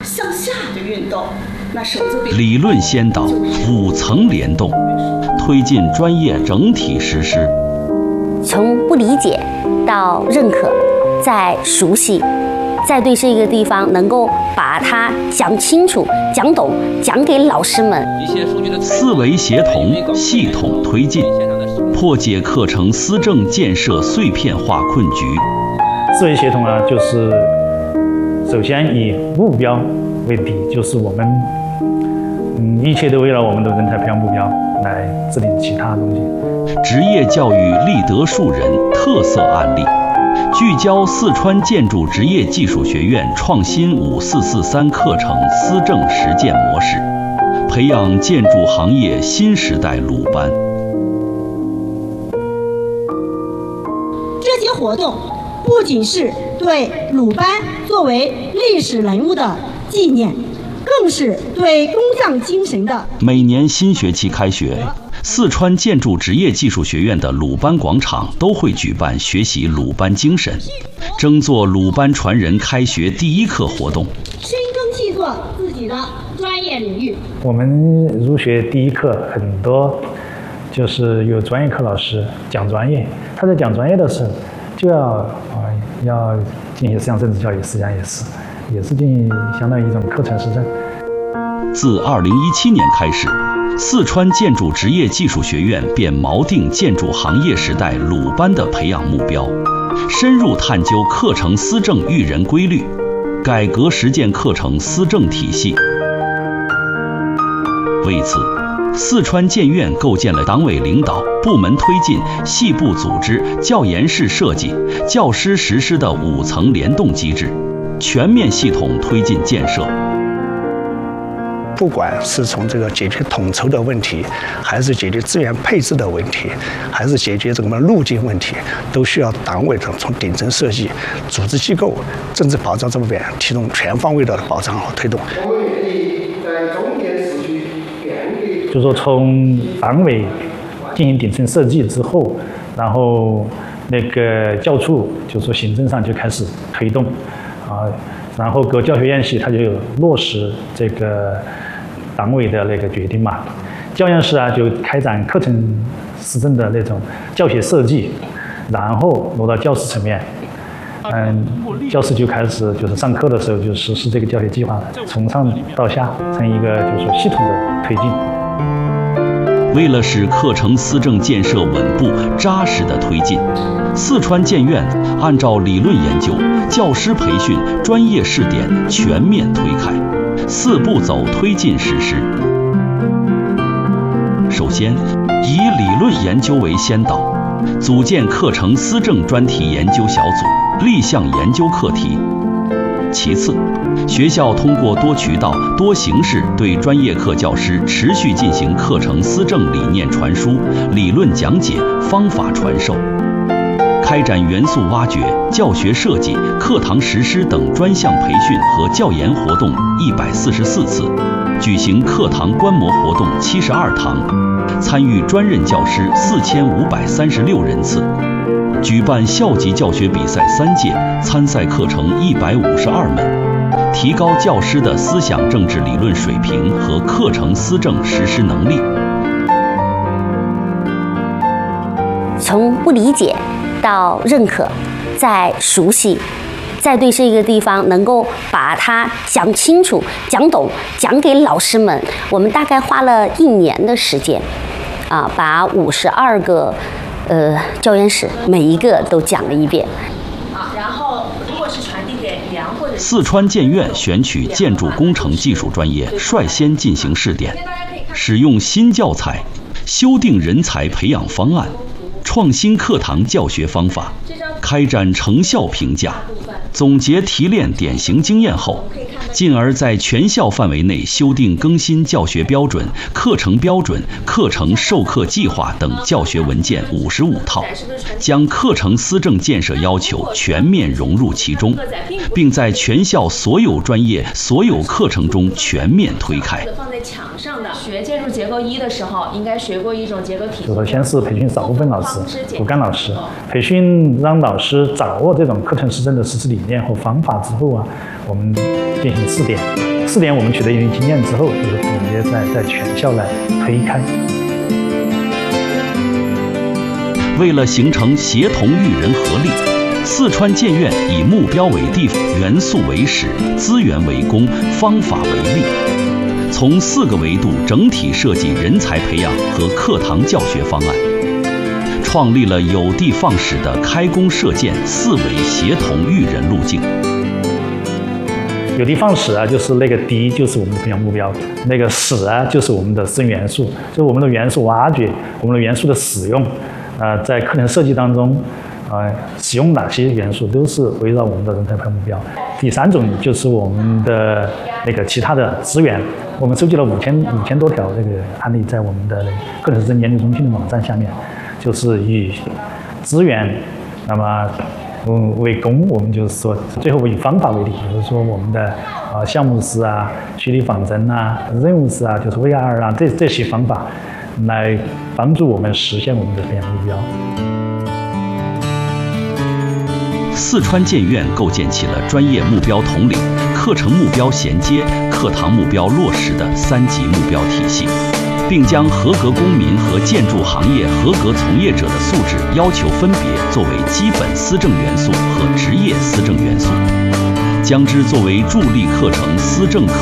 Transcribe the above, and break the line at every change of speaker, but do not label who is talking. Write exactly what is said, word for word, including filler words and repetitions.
向下的运动，那手字辈
理论先导，五层联动，推进专业整体实施。
从不理解到认可，再熟悉，再对这个地方能够把它讲清楚、讲懂，讲给老师们。
思维协同，系统推进，破解课程思政建设碎片化困局。
思维协同啊，就是首先以目标为底，就是我们嗯一切都为了我们的人才培养目标来制定其他东西。
职业教育立德树人特色案例，聚焦四川建筑职业技术学院创新五四四三课程思政实践模式，培养建筑行业新时代鲁班。
这些活动不仅是对鲁班作为历史人物的纪念，更是对工匠精神的。
每年新学期开学，四川建筑职业技术学院的鲁班广场都会举办学习鲁班精神，争做鲁班传人开学第一课活动。
深耕细作自己的专业领域。我
们入学第一课很多就是有专业课老师讲专业，他在讲专业的时候就要啊、呃、要进行思想政治教育，实际上也是也是进行相当于一种课程实证。
自二零一七年开始，四川建筑职业技术学院便锚定建筑行业时代鲁班的培养目标，深入探究课程思政育人规律，改革实践课程思政体系。为此，四川建院构建了党委领导、部门推进、系部组织、教研室设计、教师实施的五层联动机制，全面系统推进建设。
不管是从这个解决统筹的问题，还是解决资源配置的问题，还是解决这个路径问题，都需要党委的从顶层设计、组织机构、政治保障这方面提供全方位的保障和推动。
就是说，从党委进行顶层设计之后，然后那个教处就是说行政上就开始推动，啊，然后各教学院系它就落实这个党委的那个决定嘛。教研室啊就开展课程思政的那种教学设计，然后落到教师层面。嗯，教师就开始就是上课的时候就实施这个教学计划，从上到下成一个就是说系统的推进。
为了使课程思政建设稳步扎实的推进，四川建院按照理论研究、教师培训、专业试点全面推开，四步走推进实施。首先，以理论研究为先导，组建课程思政专题研究小组，立项研究课题。其次，学校通过多渠道、多形式对专业课教师持续进行课程思政理念传输、理论讲解、方法传授，开展元素挖掘、教学设计、课堂实施等专项培训和教研活动一百四十四次，举行课堂观摩活动七十二堂，参与专任教师四千五百三十六人次。举办校级教学比赛三届，参赛课程一百五十二门，提高教师的思想政治理论水平和课程思政实施能力。
从不理解到认可，再熟悉，再对这个地方能够把它讲清楚、讲懂，讲给老师们。我们大概花了一年的时间，啊，把五十二个。呃，教研室每一个都讲了一遍。
啊，然后如果是传递给梁或者
四川建院选取建筑工程技术专业，率先进行试点，使用新教材，修订人才培养方案，创新课堂教学方法，开展成效评价，总结提炼典型经验后，进而在全校范围内修订更新教学标准、课程标准、课程授课计划等教学文件五十五套，将课程思政建设要求全面融入其中，并在全校所有专业、所有课程中全面推开。
放在墙上的学建筑结构一的时候，应该学过一种结构体系。
就是先是培训少部分老师、骨干老师，培训让老师掌握这种课程思政的实施理念和方法之后啊，我们进行试点。 四点我们取得一定经验之后，就是总结在在全校来推开。
为了形成协同育人合力，四川建院以目标为地，元素为始，资源为公，方法为力，从四个维度整体设计人才培养和课堂教学方案，创立了有的放矢的开工射箭四维协同育人路径。
有的放矢啊，就是那个的就是我们的培养目标，那个矢啊就是我们的资源元素，就是我们的元素挖掘，我们的元素的使用。呃，在课程设计当中，呃，使用哪些元素都是围绕我们的人才培养目标。第三种就是我们的那个其他的资源，我们收集了五千五千多条这个案例，在我们的课程实证研究中心的网站下面，就是以资源，那么嗯为公，我们就是说最后以方法为例，比如说我们的呃项目式啊、虚拟仿真啊、任务式啊，就是 V R 啊这这些方法。来帮助我们实现我们的培养目标。
四川建院构建起了专业目标统领、课程目标衔接、课堂目标落实的三级目标体系，并将合格公民和建筑行业合格从业者的素质要求分别作为基本思政元素和职业思政元素，将之作为助力课程思政